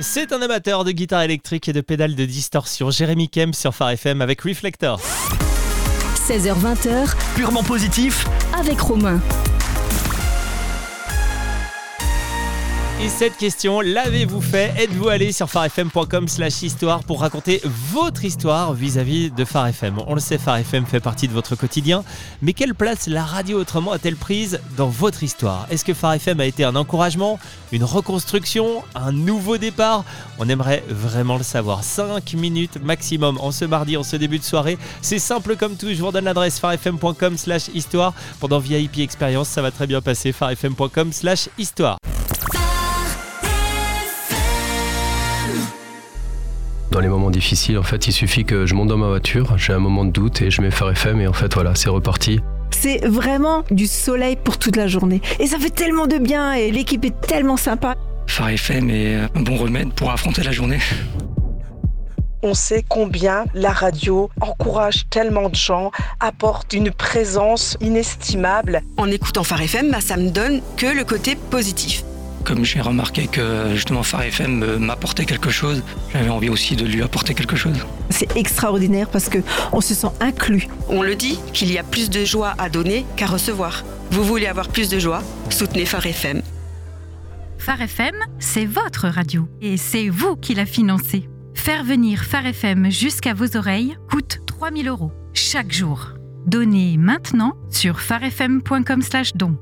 C'est un amateur de guitare électrique et de pédales de distorsion. Jérémy Kem sur Phare FM avec Reflector. 16h-20h, Purement positif. avec Romain. Et cette question, l'avez-vous fait ? Êtes-vous allé sur pharefm.com/histoire pour raconter votre histoire vis-à-vis de Phare FM ? On le sait, Phare FM fait partie de votre quotidien, mais quelle place la radio autrement a-t-elle prise dans votre histoire ? Est-ce que Phare FM a été un encouragement, une reconstruction, un nouveau départ ? On aimerait vraiment le savoir. 5 minutes maximum en ce mardi, en ce début de soirée. C'est simple comme tout, je vous redonne l'adresse pharefm.com/histoire. Pendant VIP Experience, ça va très bien passer, pharefm.com/histoire. Dans les moments difficiles, en fait, il suffit que je monte dans ma voiture, j'ai un moment de doute et je mets Phare FM et en fait, voilà, c'est reparti. C'est vraiment du soleil pour toute la journée. Et ça fait tellement de bien et l'équipe est tellement sympa. Phare FM est un bon remède pour affronter la journée. On sait combien la radio encourage tellement de gens, apporte une présence inestimable. En écoutant Phare FM, ça me donne que le côté positif. Comme j'ai remarqué que justement Phare FM m'apportait quelque chose, j'avais envie aussi de lui apporter quelque chose. C'est extraordinaire parce qu'on se sent inclus. On le dit, qu'il y a plus de joie à donner qu'à recevoir. Vous voulez avoir plus de joie ? Soutenez Phare FM. Phare FM, c'est votre radio et c'est vous qui la financez. Faire venir Phare FM jusqu'à vos oreilles coûte 3 000 € chaque jour. Donnez maintenant sur pharefm.com/don.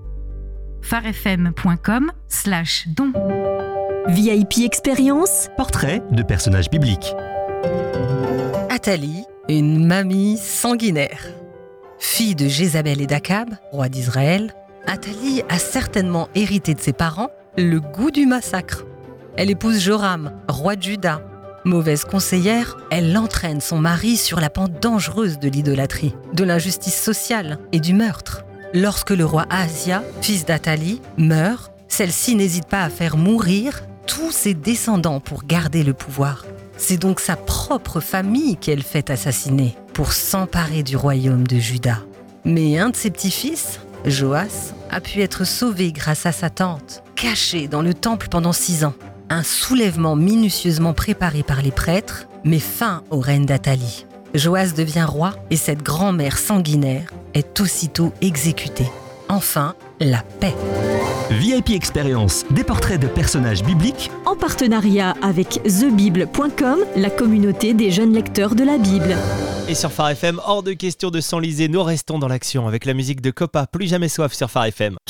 pharefm.com/don. VIP Experience, Portrait de personnages bibliques. Athalie, une mamie sanguinaire. Fille de Jézabel et d'Akab, roi d'Israël, Athalie a certainement hérité de ses parents le goût du massacre. Elle épouse Joram, roi de Juda. Mauvaise conseillère, elle entraîne son mari sur la pente dangereuse de l'idolâtrie, de l'injustice sociale et du meurtre. Lorsque le roi Ahazia, fils d'Athalie, meurt, celle-ci n'hésite pas à faire mourir tous ses descendants pour garder le pouvoir. C'est donc sa propre famille qu'elle fait assassiner pour s'emparer du royaume de Juda. Mais un de ses petits-fils, Joas, a pu être sauvé grâce à sa tante, cachée dans le temple pendant 6 ans. Un soulèvement minutieusement préparé par les prêtres met fin au règne d'Athalie. Joas devient roi et cette grand-mère sanguinaire est aussitôt exécutée. Enfin, la paix. VIP Experience, des portraits de personnages bibliques. en partenariat avec thebible.com, la communauté des jeunes lecteurs de la Bible. Et sur Phare FM, hors de question de s'enliser, nous restons dans l'action avec la musique de Copa, Plus jamais soif sur Phare FM.